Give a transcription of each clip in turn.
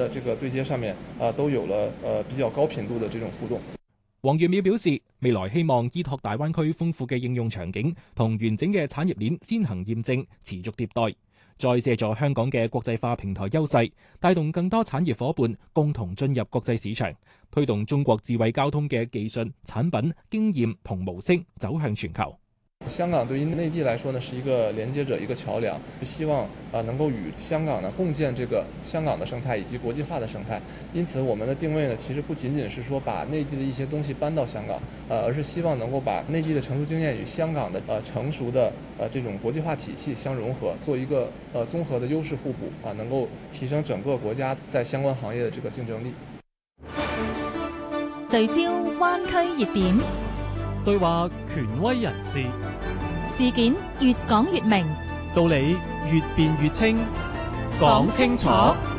的這個對接上面都有了比較高頻度的這種互動。 黃元淼表示，未來希望依託大灣區豐富嘅應用場景同完整嘅產業鏈先行驗證，持續迭代，再借助香港嘅國際化平台優勢，帶動更多產業夥伴共同進入國際市場，推動中國智慧交通嘅技術、產品、經驗同模式走向全球。 香港對於內地來說呢，是一個連接者，一個橋梁，希望能夠與香港呢共建這個香港的生態以及國際化的生態。因此，我們的定位呢，其實不僅僅是說把內地的一些東西搬到香港，而是希望能夠把內地的成熟經驗與香港的成熟的這種國際化體系相融合，做一個綜合的優勢互補，能夠提升整個國家在相關行業的這個競爭力。 聚焦灣區熱點， 對話權威人士， 事件越講越明， 道理越辯越清，講清楚。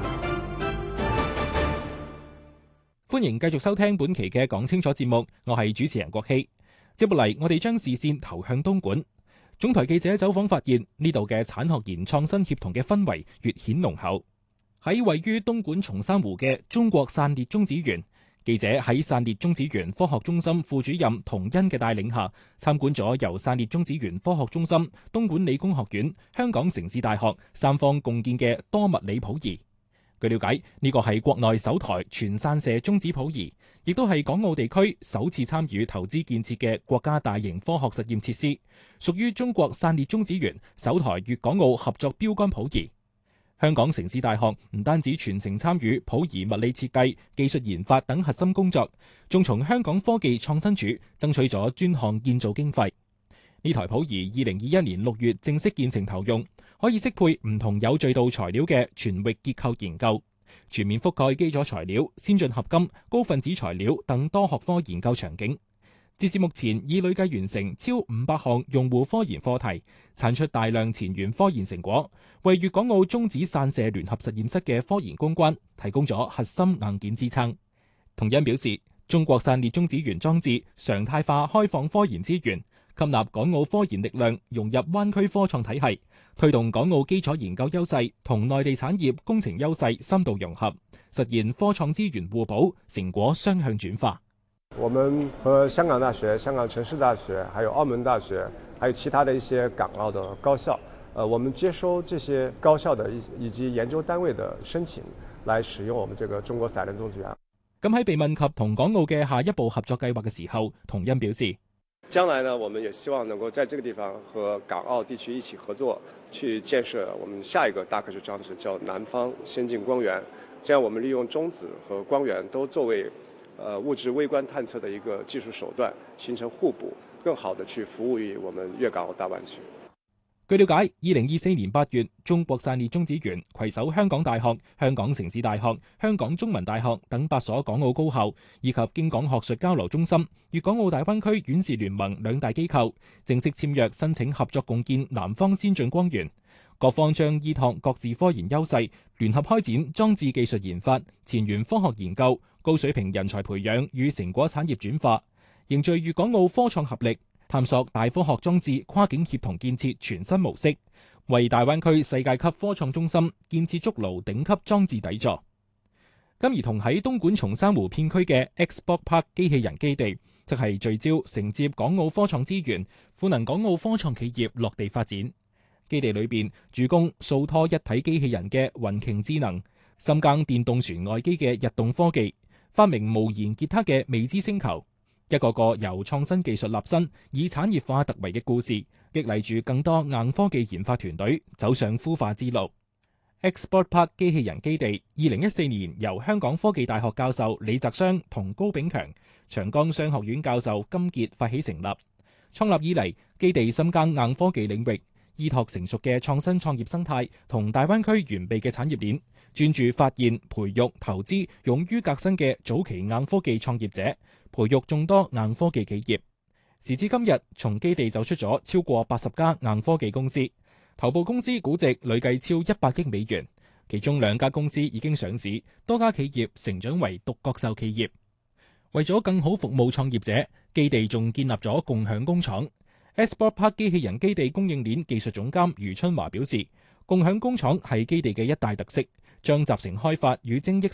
歡迎繼續收聽本期嘅講清楚節目，我係主持人郭希。接落嚟，我哋將視線投向東莞。總台記者走訪發現，呢度嘅產學研創新協同嘅氛圍越顯濃厚。喺位於東莞松山湖嘅中國散裂中子園，記者喺散裂中子園科學中心副主任童欣嘅帶領下，參觀咗由散裂中子園科學中心、東莞理工學院、香港城市大學三方共建嘅多物理譜儀。據了解，呢個係國內首台全散射中子譜儀，亦都係港澳地區首次參與投資建設嘅國家大型科學實驗設施，屬於中國散裂中子園首台粵港澳合作標杆譜儀。香港城市大學唔單止全程參與譜儀物理設計、技術研發等核心工作，仲從香港科技創新署爭取咗專項建造經費。呢台譜儀2021年6月正式建成投用，可以適配唔同有序度材料嘅全域結構研究，全面覆蓋基礎材料、先進合金、高分子材料等多學科研究場景。截至目前，已累計完成超500項用戶科研課題，產出大量前沿科研成果，為粵港澳中子散射聯合實驗室嘅科研攻關提供咗核心硬件支撐。童欣表示，中國散裂中子園裝置常態化開放科研資源，吸納港澳科研力量，融入灣區科創體系，推動港澳基礎研究優勢同內地產業工程優勢深度融合，實現科創資源互補，成果雙向轉化。 我們和香港大學、香港城市大學，還有澳門大學，還有其他的一些港澳的高校，我們接收這些高校的以及研究單位的申請，來使用我們這個中國散裂中子園。 咁喺被問及同港澳嘅下一步合作計劃嘅時候，童欣表示， 將來呢，我們也希望能夠在這個地方和港澳地區一起合作，去建設我們下一個大科學裝置，叫南方先進光源。這樣我們利用中子和光源都作為物質微觀探測的一個技術手段，形成互補，更好地去服務於我們粵港澳大灣區。 據了解，2024年8月，中國散裂中子園攜手香港大學、香港城市大學、香港中文大學等8所港澳高校，以及京港學術交流中心、粵港澳大灣區院士聯盟2大機構，正式簽約申請合作共建南方先進光源。各方將依託各自科研優勢，聯合開展裝置技術研發、前沿科學研究、高水平人才培養與成果產業轉化，凝聚粵港澳科創合力，探索大科學裝置跨境協同建設全新模式，為大灣區世界級科創中心建設築牢頂級裝置底座。而同喺東莞松山湖片區嘅 Xport Park 機器人基地，則係聚焦承接港澳科創資源，賦能港澳科創企業落地發展。基地裏邊主攻數拖一體機器人嘅雲鯨智能，深耕電動船外機嘅日動科技，發明無言吉他嘅未知星球，一個個由創新技術立身，以產業化突圍嘅故事，激勵住更多硬科技研發團隊走上孵化之路。Xport Park 機器人基地2014年由香港科技大學教授李澤湘同高炳強、長江商學院教授金傑發起成立。創立以嚟，基地深耕硬科技領域，依託成熟嘅創新創業生態同大灣區完備嘅產業鏈，專注發現、培育、投資勇於革新嘅早期硬科技創業者，培育眾多硬科技企業。時至今日，從基地走出咗超過80家硬科技公司，頭部公司估值累計超100億美元，其中2家公司已經上市，多家企業成長為獨角獸企業。為咗更好服務創業者，基地仲建立咗共享工廠。Xport Park 機器人基地供應鏈技術總監余春華表示，共享工廠係基地嘅一大特色，將集成開發與精益